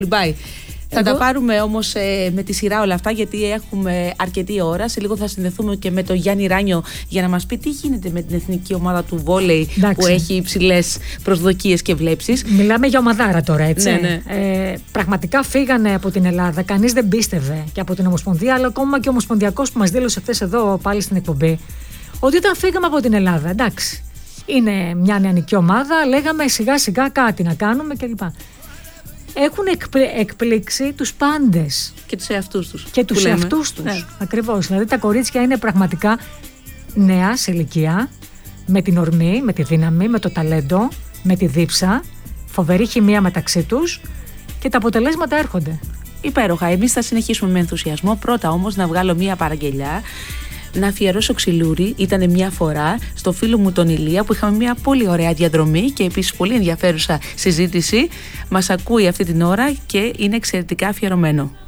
Bye. Θα τα πάρουμε όμως με τη σειρά όλα αυτά, γιατί έχουμε αρκετή ώρα. Σε λίγο θα συνδεθούμε και με τον Γιάννη Ράνιο για να μας πει τι γίνεται με την εθνική ομάδα του βόλεϊ που έχει υψηλές προσδοκίες και βλέψεις. Μιλάμε για ομαδάρα τώρα, έτσι. Ναι. Πραγματικά φύγανε από την Ελλάδα. Κανείς δεν πίστευε, και από την Ομοσπονδία, αλλά ακόμα και ο Ομοσπονδιακός που μας δήλωσε χθες εδώ πάλι στην εκπομπή, ότι όταν φύγαμε από την Ελλάδα, εντάξει, είναι μια νεανική ομάδα, λέγαμε σιγά σιγά κάτι να κάνουμε κλπ. Έχουν εκπλήξει τους πάντες. Και τους εαυτούς τους. Και τους εαυτούς τους. Ναι. Ακριβώς. Δηλαδή τα κορίτσια είναι πραγματικά νέα σε ηλικία, με την ορμή, με τη δύναμη, με το ταλέντο, με τη δίψα, φοβερή χημεία μεταξύ τους και τα αποτελέσματα έρχονται. Υπέροχα. Εμείς θα συνεχίσουμε με ενθουσιασμό. Πρώτα όμως να βγάλω μία παραγγελιά. Να αφιερώσω ξυλούρι. Ήταν μια φορά στο φίλο μου τον Ηλία, που είχαμε μια πολύ ωραία διαδρομή και επίσης πολύ ενδιαφέρουσα συζήτηση. Μας ακούει αυτή την ώρα και είναι εξαιρετικά αφιερωμένο.